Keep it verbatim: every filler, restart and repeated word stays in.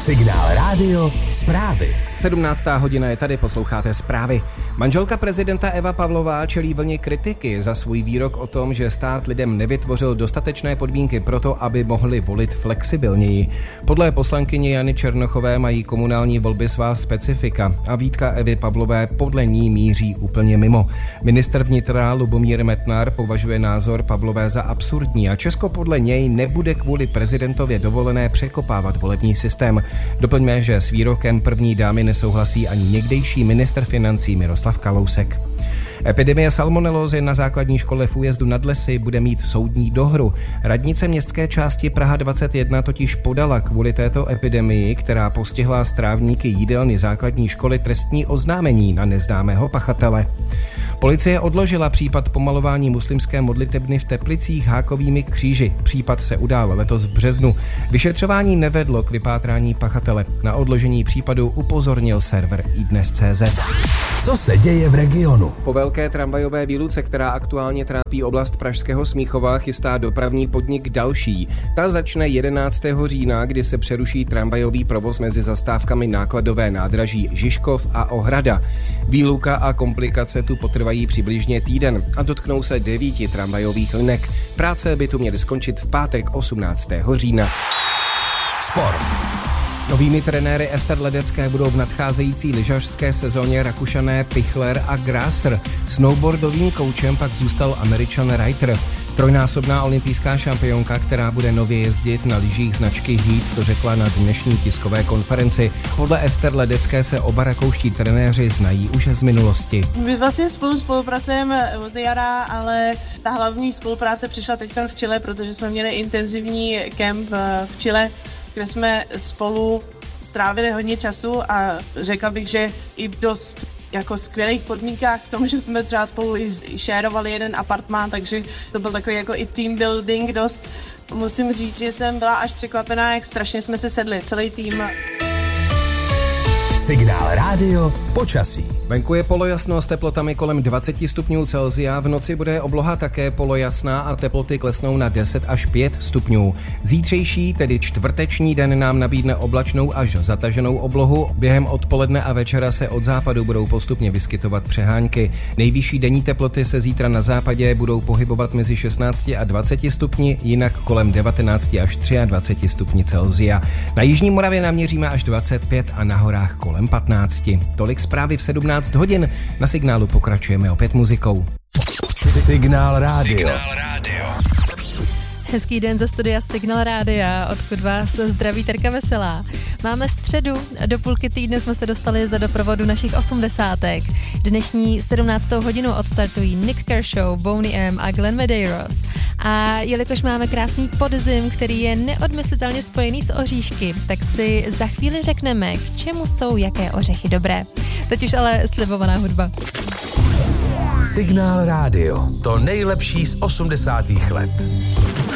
Signál rádio, zprávy. sedmnáctá hodina je tady, posloucháte zprávy. Manželka prezidenta Eva Pavlová čelí vlně kritiky za svůj výrok o tom, že stát lidem nevytvořil dostatečné podmínky pro to, aby mohli volit flexibilněji. Podle poslankyně Jany Černochové mají komunální volby svá specifika a výtka Evy Pavlové podle ní míří úplně mimo. Ministr vnitra Lubomír Metnar považuje názor Pavlové za absurdní a Česko podle něj nebude kvůli prezidentově dovolené překopávat volební systém. Doplňme, že s výrokem první dámy nesouhlasí ani někdejší ministr financí Miroslav Kalousek. Epidemie salmonelózy na základní škole v Újezdu nad Lesy bude mít soudní dohru. Radnice městské části Praha dvacet jedna totiž podala kvůli této epidemii, která postihla strávníky jídelny základní školy, trestní oznámení na neznámého pachatele. Policie odložila případ pomalování muslimské modlitebny v Teplicích hákovými kříži. Případ se udál letos v březnu. Vyšetřování nevedlo k vypátrání pachatele. Na odložení případu upozornil server iDnes tečka cé zet. Co se děje v regionu? Po velké tramvajové výluce, která aktuálně trápí oblast Pražského Smíchova, chystá dopravní podnik další. Ta začne jedenáctého října, kdy se přeruší tramvajový provoz mezi zastávkami nákladové nádraží Žižkov a Ohrada. Výluka a komplikace tu potrvají přibližně týden a dotknou se devíti tramvajových linek. Práce by tu měly skončit v pátek osmnáctého října. Sport. Novými trenéry Ester Ledecké budou v nadcházející lyžařské sezóně Rakušané Pichler a Grasser. Snowboardovým koučem pak zůstal Američan Reiter. Trojnásobná olympijská šampionka, která bude nově jezdit na lyžích značky Heat, to řekla na dnešní tiskové konferenci. Podle Ester Ledecké se oba rakouští trenéři znají už z minulosti. My vlastně spolu spolupracujeme od jara, ale ta hlavní spolupráce přišla teď v Chile, protože jsme měli intenzivní kemp v Chile, kde jsme spolu strávili hodně času a řekla bych, že i dost jako skvělých podmínkách v tom, že jsme třeba spolu i šérovali jeden apartmán, takže to byl takový jako i team building dost. Musím říct, že jsem byla až překvapená, jak strašně jsme se sedli, celý tým. Signál rádio, počasí. Venku je polojasno s teplotami kolem dvacet stupňů Celsia, v noci bude obloha také polojasná a teploty klesnou na deset až pět stupňů. Zítřejší, tedy čtvrteční den nám nabídne oblačnou až zataženou oblohu. Během odpoledne a večera se od západu budou postupně vyskytovat přehánky. Nejvyšší denní teploty se zítra na západě budou pohybovat mezi šestnácti a dvaceti stupni, jinak kolem devatenácti až dvaceti třech stupni Celsia. Na jižní Moravě naměříme až dvacet pět a na horách kolem patnácti. Tolik zprávy v sedmnáct hodin. Na Signálu pokračujeme opět muzikou. Signál rádio. Signál rádio. Hezký den ze studia Signál rádia, odkud vás zdraví Terka Veselá. Máme středu, do půlky týdne jsme se dostali za doprovodu našich osmdesátek. Dnešní sedmnáctou hodinu odstartují Nick Kershaw, Boney M a Glenn Medeiros. A jelikož máme krásný podzim, který je neodmyslitelně spojený s oříšky, tak si za chvíli řekneme, k čemu jsou jaké ořechy dobré. Teď už ale slibovaná hudba. Signál rádio, to nejlepší z osmdesátých let.